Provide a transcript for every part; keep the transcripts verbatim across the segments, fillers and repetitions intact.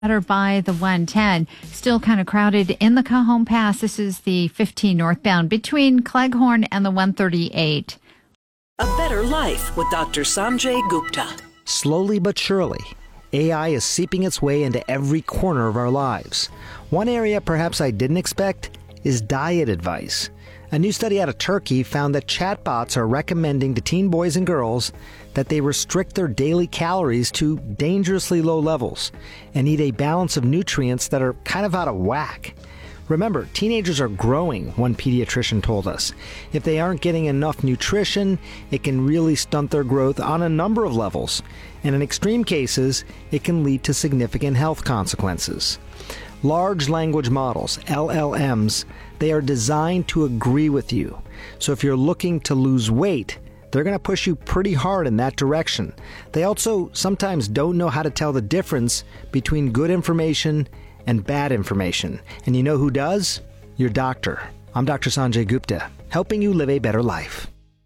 Better by the one ten. Still kind of crowded in the Cajon Pass. This is the fifteen northbound between Cleghorn and the one thirty-eight. A Better Life with Doctor Sanjay Gupta. Slowly but surely, A I is seeping its way into every corner of our lives. One area perhaps I didn't expect is diet advice. A new study out of Turkey found that chatbots are recommending to teen boys and girls that they restrict their daily calories to dangerously low levels and eat a balance of nutrients that are kind of out of whack. Remember, teenagers are growing, one pediatrician told us. If they aren't getting enough nutrition, it can really stunt their growth on a number of levels, and in extreme cases, it can lead to significant health consequences. Large language models, L L Ms, they are designed to agree with you. So if you're looking to lose weight, they're going to push you pretty hard in that direction. They also sometimes don't know how to tell the difference between good information and bad information. And you know who does? Your doctor. I'm Doctor Sanjay Gupta, helping you live a better life.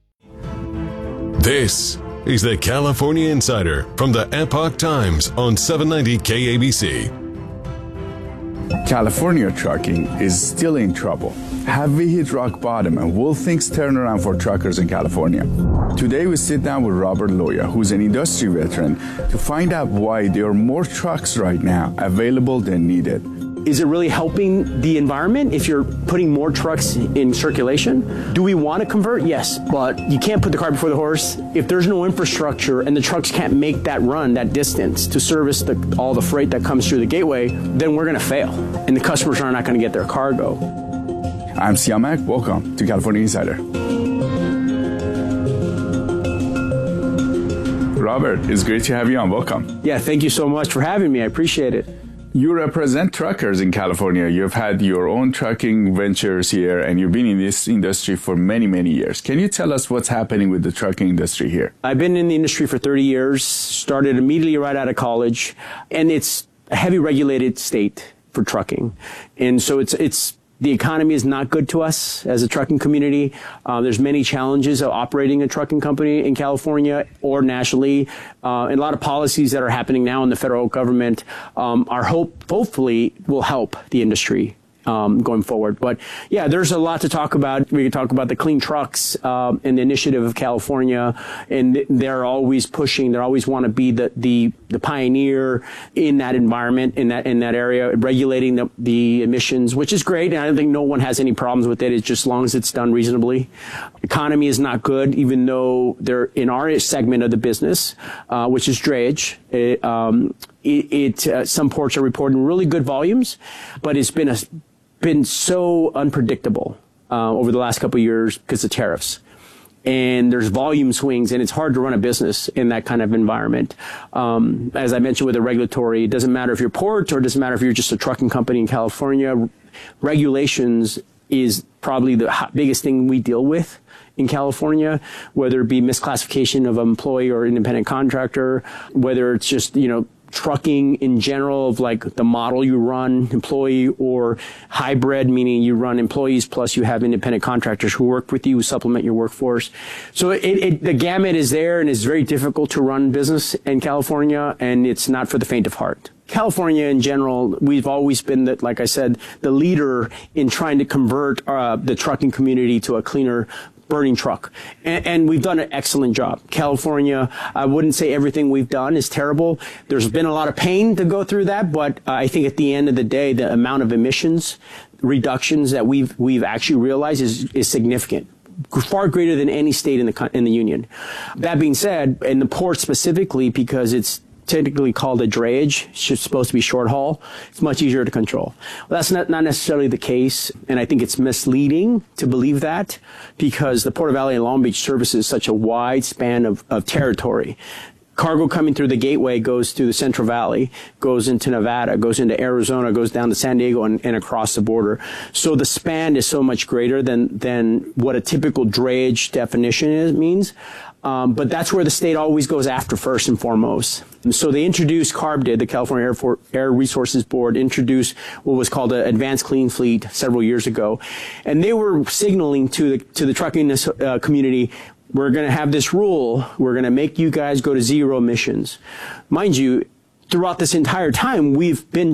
This is the California Insider from the Epoch Times on seven ninety K A B C. California trucking is still in trouble. Have we hit rock bottom, and will things turn around for truckers in California? Today we sit down with Robert Loya, who's an industry veteran, to find out why there are more trucks right now available than needed. Is it really helping the environment if you're putting more trucks in circulation? Do we want to convert? Yes, but you can't put the cart before the horse. If there's no infrastructure and the trucks can't make that run, that distance to service the, all the freight that comes through the gateway, then we're going to fail, and the customers are not going to get their cargo. I'm Siamak. Welcome to California Insider. Robert, it's great to have you on. Welcome. Yeah, thank you so much for having me. I appreciate it. You represent truckers in California. You've had your own trucking ventures here, and you've been in this industry for many, many years. Can you tell us what's happening with the trucking industry here? I've been in the industry for thirty years, started immediately right out of college, and it's a heavy regulated state for trucking. And so it's it's the economy is not good to us as a trucking community. Uh, there's many challenges of operating a trucking company in California or nationally, uh, and a lot of policies that are happening now in the federal government um, are hope hopefully will help the industry um, going forward. But yeah, there's a lot to talk about. We can talk about the clean trucks um, and the initiative of California, and they're always pushing. They always want to be the the the pioneer in that environment, in that in that area, regulating the, the emissions, which is great. And I don't think no one has any problems with it. It's just as long as it's done reasonably. Economy is not good, even though they're in our segment of the business, uh, which is drayage. It, um, it, it uh, some ports are reporting really good volumes, but it's been a been so unpredictable uh, over the last couple of years because of tariffs. And there's volume swings, and it's hard to run a business in that kind of environment. Um, as I mentioned with the regulatory, it doesn't matter if you're port or it doesn't matter if you're just a trucking company in California. Regulations is probably the biggest thing we deal with in California, whether it be misclassification of employee or independent contractor, whether it's just, you know, trucking in general of like the model you run, employee or hybrid, meaning you run employees plus you have independent contractors who work with you, who supplement your workforce. So it, it, the gamut is there, and it's very difficult to run business in California, and it's not for the faint of heart. California in general, we've always been, the, like I said, the leader in trying to convert uh, the trucking community to a cleaner burning truck. And, and we've done an excellent job. California, I wouldn't say everything we've done is terrible. There's been a lot of pain to go through that, but uh, I think at the end of the day, the amount of emissions reductions that we've we've actually realized is, is significant. Far greater than any state in the in the union. That being said, in the port specifically, because it's technically called a drayage, it's supposed to be short haul, it's much easier to control. Well, that's not, not necessarily the case, and I think it's misleading to believe that, because the Port of L A and Long Beach services such a wide span of, of territory. Cargo coming through the gateway goes through the Central Valley, goes into Nevada, goes into Arizona, goes down to San Diego, and, and across the border. So the span is so much greater than than what a typical drayage definition is, means. Um, but that's where the state always goes after first and foremost. And so they introduced, CARB did, the California Air, For- Air Resources Board introduced what was called an Advanced Clean Fleet several years ago. And they were signaling to the, to the trucking uh, community, we're going to have this rule. We're going to make you guys go to zero emissions. Mind you, throughout this entire time, we've been